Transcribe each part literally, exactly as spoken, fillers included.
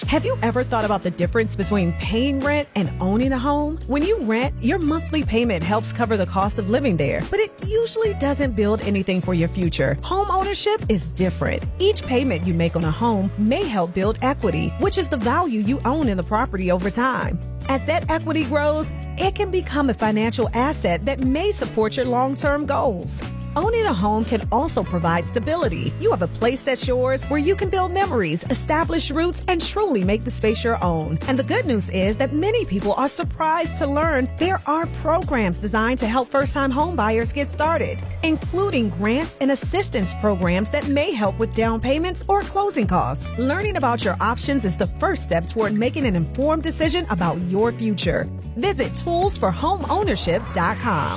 Have you ever thought about the difference between paying rent and owning a home? When you rent, your monthly payment helps cover the cost of living there, but it usually doesn't build anything for your future. Home ownership is different. Each payment you make on a home may help build equity, which is the value you own in the property over time. As that equity grows, it can become a financial asset that may support your long-term goals. Owning a home can also provide stability. You have a place that's yours where you can build memories, establish roots, and truly make the space your own. And the good news is that many people are surprised to learn there are programs designed to help first-time home buyers get started, including grants and assistance programs that may help with down payments or closing costs. Learning about your options is the first step toward making an informed decision about your future. Visit tools for home ownership dot com.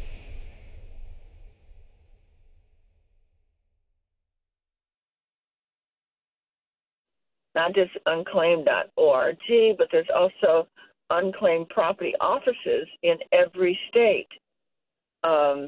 Not just unclaimed dot org, but there's also unclaimed property offices in every state. Um,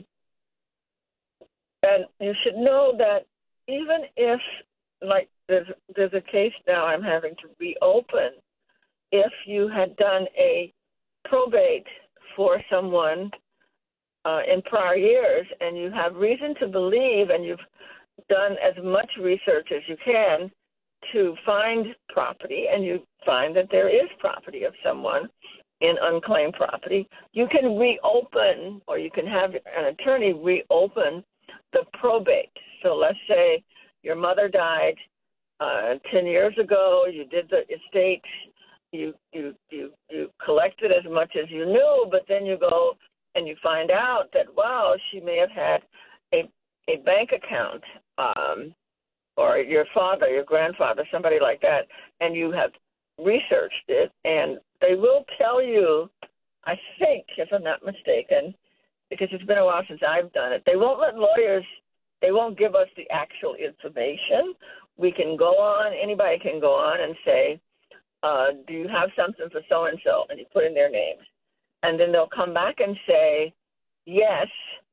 and you should know that even if, like, there's, there's a case now I'm having to reopen, if you had done a probate for someone uh, in prior years and you have reason to believe and you've done as much research as you can to find property, and you find that there is property of someone in unclaimed property, you can reopen, or you can have an attorney reopen the probate. So let's say your mother died uh, ten years ago, you did the estate, you, you, you, you collected as much as you knew, but then you go and you find out that, wow, she may have had a, a bank account, um, or your father, your grandfather, somebody like that, and you have researched it, and they will tell you, I think, if I'm not mistaken, because it's been a while since I've done it, they won't let lawyers, they won't give us the actual information. We can go on, anybody can go on and say, uh, do you have something for so-and-so? And you put in their names. And then they'll come back and say, yes,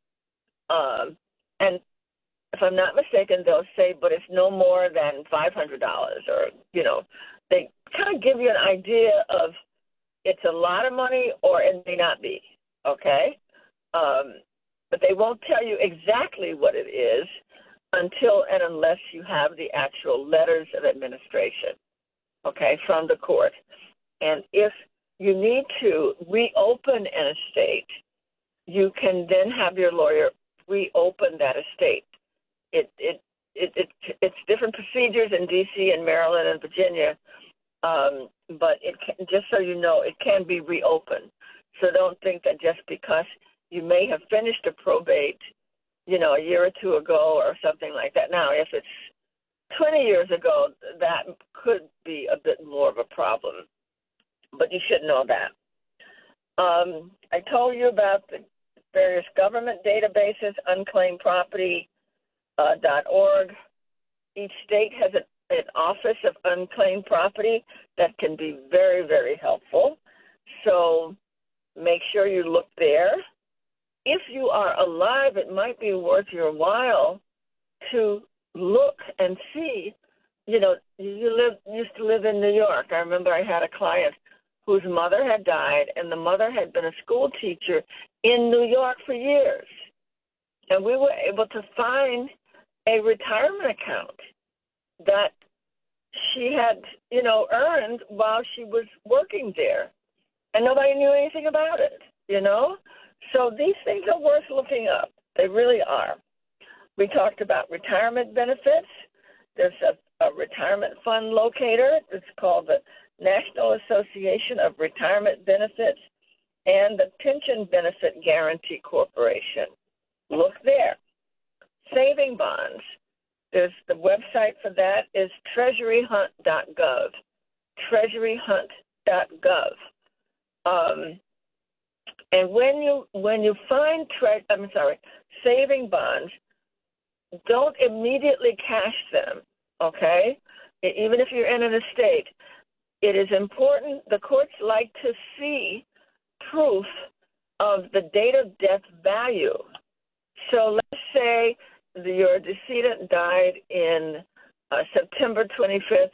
um, and if I'm not mistaken, they'll say, but it's no more than five hundred dollars, or, you know, they kind of give you an idea of it's a lot of money or it may not be, okay? Um, but they won't tell you exactly what it is until and unless you have the actual letters of administration, okay, from the court. And if you need to reopen an estate, you can then have your lawyer reopen that estate. It, it it it it's different procedures in D C and Maryland and Virginia, um, but it can, just so you know, it can be reopened. So don't think that just because you may have finished a probate, you know, a year or two ago or something like that. Now, if it's twenty years ago, that could be a bit more of a problem, but you should know that. Um, I told you about the various government databases, unclaimed property. Uh, .org. Each state has a, an office of unclaimed property that can be very, very helpful. So make sure you look there. If you are alive, it might be worth your while to look and see. You know, you live used to live in New York. I remember I had a client whose mother had died, and the mother had been a school teacher in New York for years. And we were able to find a retirement account that she had, you know, earned while she was working there. And nobody knew anything about it, you know? So these things are worth looking up. They really are. We talked about retirement benefits. There's a, a retirement fund locator. It's called the National Association of Retirement Benefits and the Pension Benefit Guarantee Corporation. Look there. Saving bonds. There's the website for that is treasury hunt dot gov. treasury hunt dot gov. Um, and when you when you find tre- I'm sorry, saving bonds, don't immediately cash them. Okay, even if you're in an estate, it is important. The courts like to see proof of the date of death value. So let's say the, your decedent died in uh, September twenty-fifth,